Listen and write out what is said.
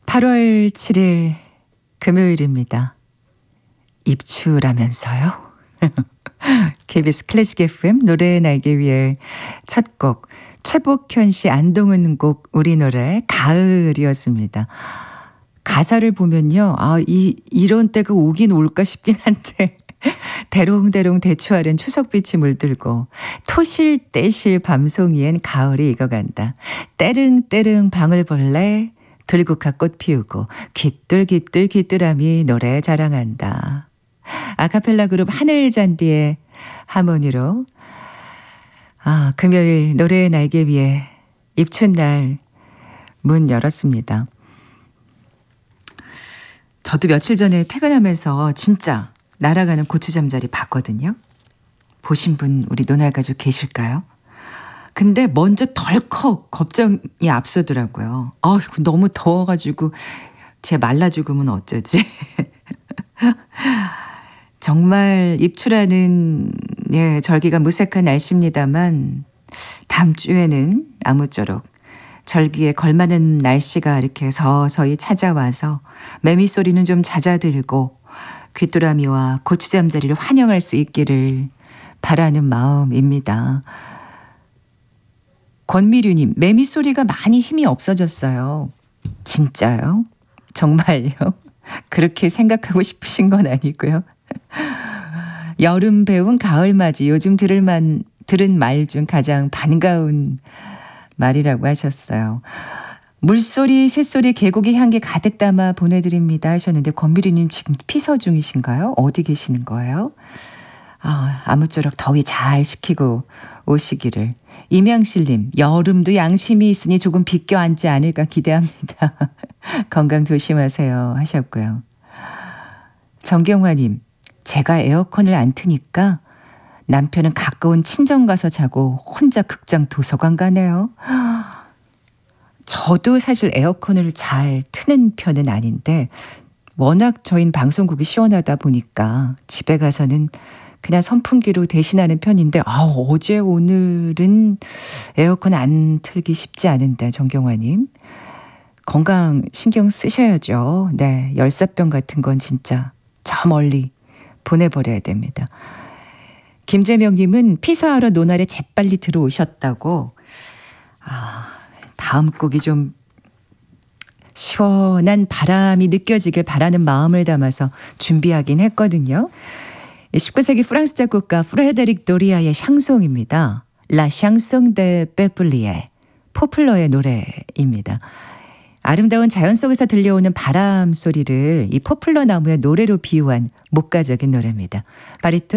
8월 7일 금요일입니다. 입추라면서요? KBS 클래식 FM 노래의 날개 위에 첫 곡 최복현 씨 안동은 곡 우리 노래 가을이었습니다. 가사를 보면요. 이런 때가 오긴 올까 싶긴 한데 대롱대롱 대추 아른 추석빛이 물들고 토실떼실 밤송이엔 가을이 익어간다. 때릉때릉 방울벌레 들국화 꽃 피우고 귀뚤귀뚤 노래 자랑한다. 아카펠라 그룹 하늘잔디의 하모니로 금요일 노래의 날개 위에 입춘날 문 열었습니다. 저도 며칠 전에 퇴근하면서 진짜 날아가는 고추잠자리 봤거든요. 보신 분 우리 노날 가족 계실까요? 근데 먼저 덜컥 걱정이 앞서더라고요. 너무 더워가지고 쟤 말라 죽으면 어쩌지? 정말 입추라는 절기가 무색한 날씨입니다만 다음 주에는 아무쪼록 절기에 걸맞는 날씨가 이렇게 서서히 찾아와서 매미 소리는 좀 잦아들고 귀뚜라미와 고추잠자리를 환영할 수 있기를 바라는 마음입니다. 권미류님, 매미 소리가 많이 힘이 없어졌어요. 진짜요? 정말요? 그렇게 생각하고 싶으신 건 아니고요. 여름 배운 가을맞이 요즘 들은 말 중 가장 반가운 말이라고 하셨어요. 물소리, 새소리, 계곡의 향기 가득 담아 보내드립니다 하셨는데 권미리님 지금 피서 중이신가요? 어디 계시는 거예요? 아무쪼록 더위 잘 식히고 오시기를. 임양실님, 여름도 양심이 있으니 조금 비껴 앉지 않을까 기대합니다. 건강 조심하세요 하셨고요. 정경화님, 제가 에어컨을 안 트니까 남편은 가까운 친정 가서 자고 혼자 극장 도서관 가네요. 저도 사실 에어컨을 잘 트는 편은 아닌데 워낙 저희는 방송국이 시원하다 보니까 집에 가서는 그냥 선풍기로 대신하는 편인데 어제 오늘은 에어컨 안 틀기 쉽지 않은데 정경화님 건강 신경 쓰셔야죠. 네, 열사병 같은 건 진짜 저 멀리 보내버려야 됩니다. 김재명님은 피서하러 노날에 재빨리 들어오셨다고. 다음 곡이 좀 시원한 바람이 느껴지길 바라는 마음을 담아서 준비하긴 했거든요. 19세기 프랑스 작곡가 프레데릭 도리아의 샹송입니다. 라 샹송 데 페플리에 포플러의 노래입니다. 아름다운 자연 속에서 들려오는 바람 소리를 이 포플러 나무의 노래로 비유한 목가적인 노래입니다. 바리톤